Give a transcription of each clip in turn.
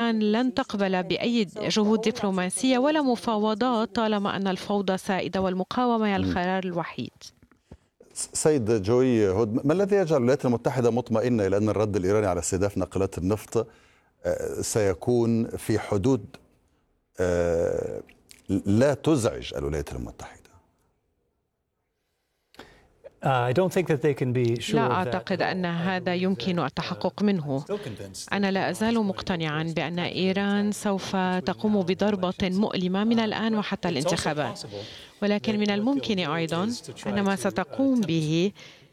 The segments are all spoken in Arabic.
إيران لن تقبل بأي جهود دبلوماسية ولا مفاوضات طالما أن الفوضى سائدة والمقاومة هي الخيار الوحيد. سيد جوي هود، ما الذي يجعل الولايات المتحدة مطمئنة إلى أن الرد الإيراني على استهداف ناقلات النفط سيكون في حدود لا تزعج الولايات المتحدة؟ لا أعتقد أن هذا يمكن التحقق منه. أنا لا أزال مقتنعا بأن إيران سوف تقوم بضربة مؤلمة من الآن وحتى الانتخابات، ولكن من الممكن أيضا أن ما ستقوم به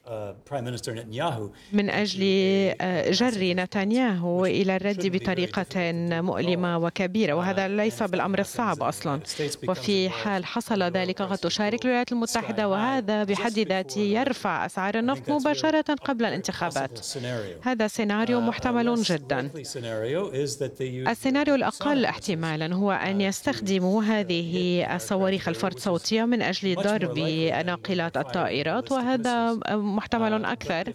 من أجل جر نتنياهو إلى الرد بطريقة مؤلمة وكبيرة، وهذا ليس بالأمر الصعب أصلا. وفي حال حصل ذلك قد تشارك الولايات المتحدة، وهذا بحد ذاته يرفع أسعار النفط مباشرة قبل الانتخابات. هذا سيناريو محتمل جدا. السيناريو الأقل احتمالا هو أن يستخدموا هذه الصواريخ الفرد صوتية من أجل ضرب ناقلات الطائرات، وهذا محتمل أكثر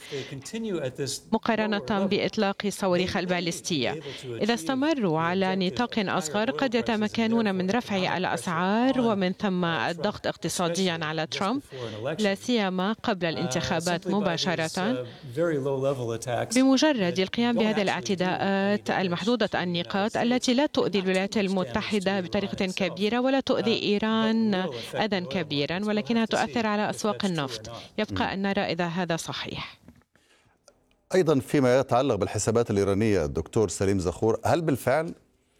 مقارنة بإطلاق الصواريخ البالستية. إذا استمروا على نطاق أصغر قد يتمكنون من رفع الأسعار ومن ثم الضغط اقتصاديا على ترامب، لا سيما قبل الانتخابات مباشرة، بمجرد القيام بهذه الاعتداءات المحدودة النقاط التي لا تؤذي الولايات المتحدة بطريقة كبيرة ولا تؤذي إيران أذى كبيرا، ولكنها تؤثر على أسواق النفط. يبقى أن نرى إذا هذا صحيح. أيضا فيما يتعلق بالحسابات الإيرانية، الدكتور سليم زخور، هل بالفعل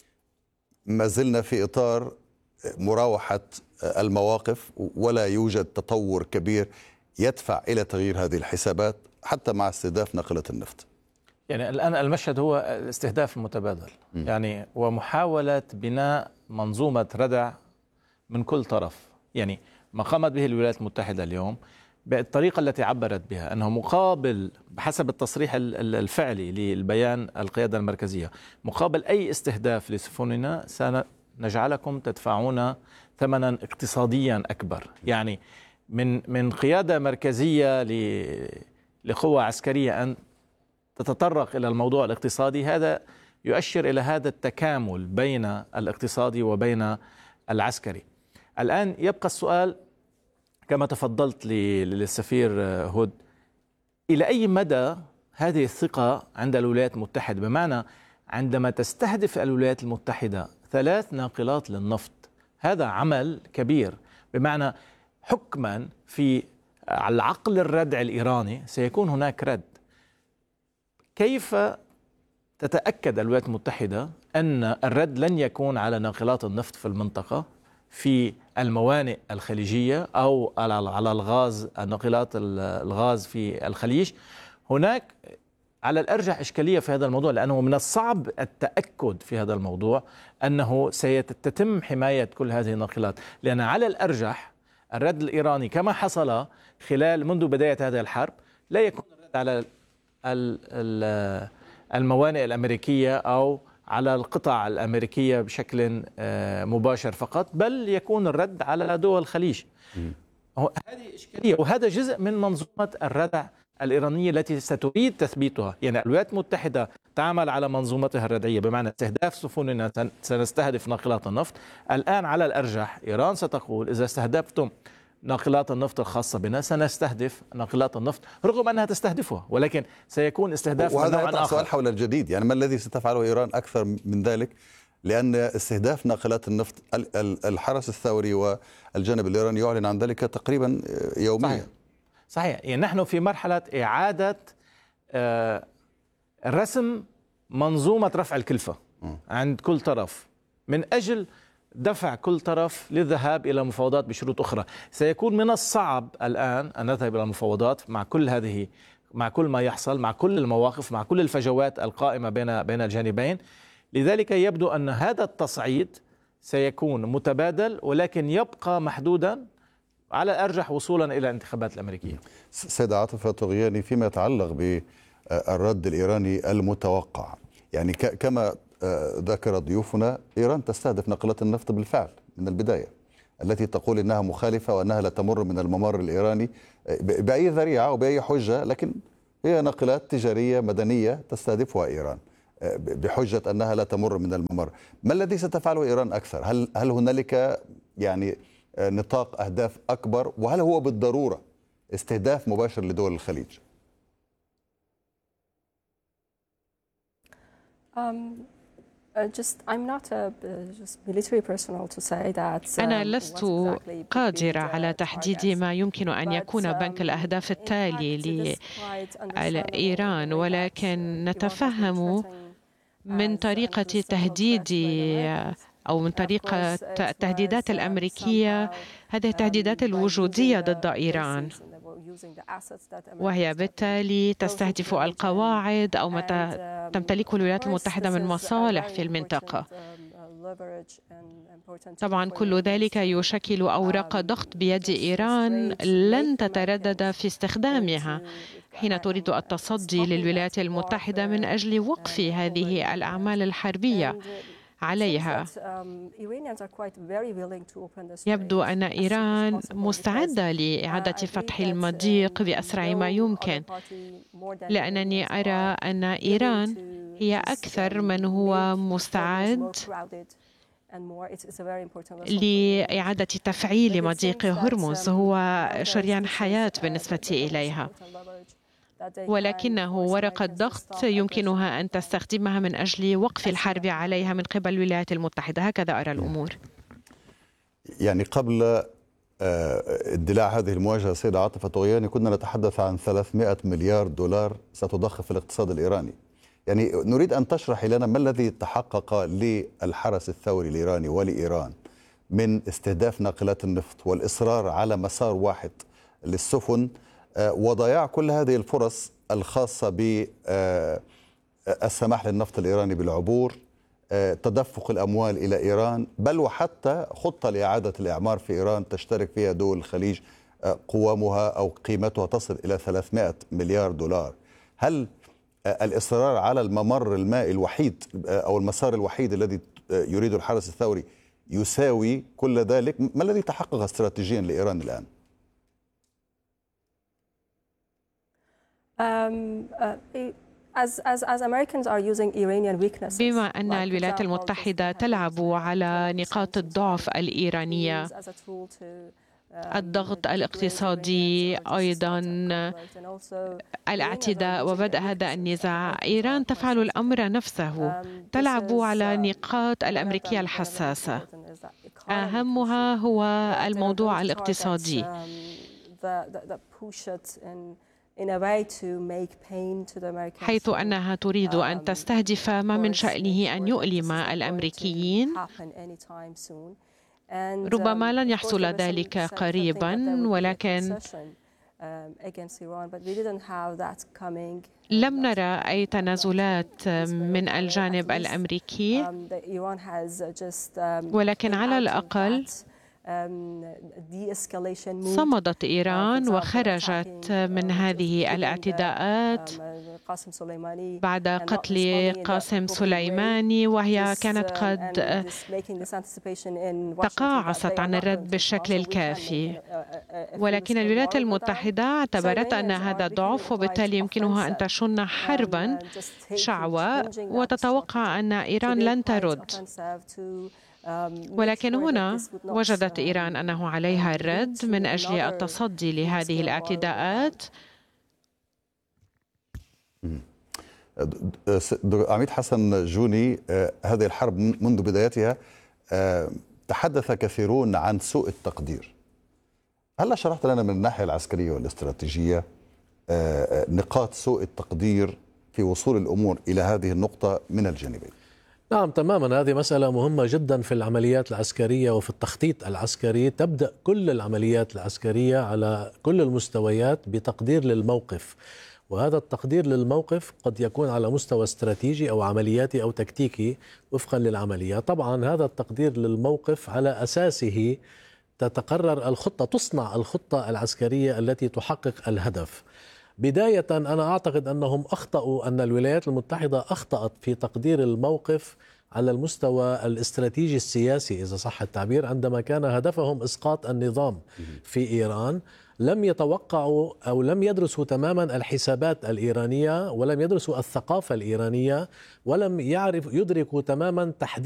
ما زلنا في إطار مراوحة المواقف ولا يوجد تطور كبير يدفع إلى تغيير هذه الحسابات حتى مع استهداف ناقلة النفط؟ يعني الآن المشهد هو الاستهداف المتبادل، يعني ومحاولة بناء منظومة ردع من كل طرف. يعني ما قامت به الولايات المتحدة اليوم بالطريقة التي عبرت بها أنه مقابل، بحسب التصريح الفعلي للبيان القيادة المركزية، مقابل أي استهداف لسفننا سنجعلكم تدفعون ثمنا اقتصاديا أكبر. يعني من قيادة مركزية لقوة عسكرية أن تتطرق إلى الموضوع الاقتصادي، هذا يؤشر إلى هذا التكامل بين الاقتصادي وبين العسكري. الآن يبقى السؤال كما تفضلت للسفير هود، إلى أي مدى هذه الثقة عند الولايات المتحدة؟ بمعنى عندما تستهدف الولايات المتحدة 3 ناقلات للنفط، هذا عمل كبير، بمعنى حكما في العقل الردع الإيراني سيكون هناك رد. كيف تتأكد الولايات المتحدة أن الرد لن يكون على ناقلات النفط في المنطقة، في الموانئ الخليجية أو على الغاز، ناقلات الغاز في الخليج؟ هناك على الأرجح إشكالية في هذا الموضوع، لأنه من الصعب التأكد في هذا الموضوع أنه سيتم حماية كل هذه الناقلات، لأن على الأرجح الرد الإيراني كما حصل منذ بداية هذه الحرب لا يكون الرد على الموانئ الأمريكية أو على القطع الأمريكية بشكل مباشر فقط، بل يكون الرد على دول الخليج. هذه إشكالية، وهذا جزء من منظومة الردع الإيرانية التي ستريد تثبيتها. يعني الولايات المتحدة تعمل على منظومتها الردعية، بمعنى استهداف سفننا سنستهدف ناقلات النفط. الآن على الأرجح إيران ستقول إذا استهدفتم ناقلات النفط الخاصة بنا سنستهدف ناقلات النفط، رغم أنها تستهدفها، ولكن سيكون استهداف من نوع آخر. سؤال حول الجديد، يعني ما الذي ستفعله إيران أكثر من ذلك؟ لأن استهداف ناقلات النفط الحرس الثوري والجانب الإيراني يعلن عن ذلك تقريبا يوميا. صحيح. يعني نحن في مرحلة إعادة رسم منظومة رفع الكلفة عند كل طرف، من أجل دفع كل طرف للذهاب إلى مفاوضات بشروط أخرى. سيكون من الصعب الآن أن نذهب إلى مفاوضات مع كل ما يحصل، مع كل المواقف، مع كل الفجوات القائمة بين الجانبين. لذلك يبدو أن هذا التصعيد سيكون متبادل، ولكن يبقى محدودا على الأرجح وصولا إلى الانتخابات الأمريكية. سيدة عاطفة طغياني، فيما يتعلق بالرد الإيراني المتوقع، يعني كما ذكر ضيوفنا، إيران تستهدف ناقلات النفط بالفعل من البداية، التي تقول إنها مخالفة وأنها لا تمر من الممر الإيراني بأي ذريعة أو بأي حجة، لكن هي ناقلات تجارية مدنية تستهدفها إيران. بحجة أنها لا تمر من الممر. ما الذي ستفعله إيران أكثر؟ هل هنالك يعني نطاق أهداف أكبر، وهل هو بالضرورة استهداف مباشر لدول الخليج؟ أنا لست قادرة على تحديد ما يمكن أن يكون بنك الأهداف التالي لإيران، ولكن نتفهم من طريقة تهديد أو من طريقة التهديدات الأمريكية هذه التهديدات الوجودية ضد إيران، وهي بالتالي تستهدف القواعد أو ما تمتلكه الولايات المتحدة من مصالح في المنطقة. طبعا كل ذلك يشكل أوراق ضغط بيد إيران لن تتردد في استخدامها حين تريد التصدي للولايات المتحدة من أجل وقف هذه الأعمال الحربية عليها. يبدو أن إيران مستعدة لإعادة فتح المضيق بأسرع ما يمكن، لأنني أرى أن إيران هي أكثر من هو مستعد لإعادة تفعيل مضيق هرمز. هو شريان حياة بالنسبة إليها، ولكنه ورقة ضغط يمكنها أن تستخدمها من أجل وقف الحرب عليها من قبل الولايات المتحدة. هكذا أرى الأمور. يعني قبل اندلاع هذه المواجهة سيدة عاطفة طغياني كنا نتحدث عن 300 مليار دولار ستضخ في الاقتصاد الإيراني. يعني نريد أن تشرحي لنا ما الذي تحقق للحرس الثوري الإيراني ولإيران من استهداف ناقلات النفط والإصرار على مسار واحد للسفن وضياع كل هذه الفرص الخاصة بالسماح للنفط الإيراني بالعبور، تدفق الأموال إلى إيران، بل وحتى خطة لإعادة الإعمار في إيران تشترك فيها دول الخليج قوامها أو قيمتها تصل إلى 300 مليار دولار. هل الإصرار على الممر المائي الوحيد أو المسار الوحيد الذي يريد الحرس الثوري يساوي كل ذلك؟ ما الذي تحقق استراتيجيا لإيران الآن؟ بما أن الولايات المتحدة تلعب على نقاط الضعف الإيرانية، الضغط الاقتصادي، أيضا الاعتداء وبدء هذا النزاع، إيران تفعل الأمر نفسه، تلعب على نقاط الأمريكية الحساسة، أهمها هو الموضوع الاقتصادي، حيث أنها تريد أن تستهدف ما من شأنه أن يؤلم الأمريكيين. ربما لن يحصل ذلك قريبا، ولكن لم نرى أي تنازلات من الجانب الأمريكي، ولكن على الأقل صمدت إيران وخرجت من هذه الاعتداءات بعد قتل قاسم سليماني، وهي كانت قد تقاعست عن الرد بالشكل الكافي. ولكن الولايات المتحدة اعتبرت أن هذا ضعف، وبالتالي يمكنها أن تشن حربا شعواء وتتوقع أن إيران لن ترد. ولكن هنا وجدت إيران أنه عليها الرد من أجل التصدي لهذه الاعتداءات. عميد حسن جوني، هذه الحرب منذ بدايتها تحدث كثيرون عن سوء التقدير. هل شرحت لنا من الناحية العسكرية والاستراتيجية نقاط سوء التقدير في وصول الأمور إلى هذه النقطة من الجانبين؟ نعم تماما، هذه مسألة مهمة جدا في العمليات العسكرية وفي التخطيط العسكري. تبدأ كل العمليات العسكرية على كل المستويات بتقدير للموقف، وهذا التقدير للموقف قد يكون على مستوى استراتيجي أو عملياتي أو تكتيكي وفقا للعملية. طبعا هذا التقدير للموقف على أساسه تتقرر الخطة، تصنع الخطة العسكرية التي تحقق الهدف. بداية أنا أعتقد أنهم أخطأوا، أن الولايات المتحدة أخطأت في تقدير الموقف على المستوى الاستراتيجي السياسي إذا صح التعبير، عندما كان هدفهم إسقاط النظام في إيران. لم يتوقعوا أو لم يدرسوا تماما الحسابات الإيرانية، ولم يدرسوا الثقافة الإيرانية، ولم يدركوا تماما تحديد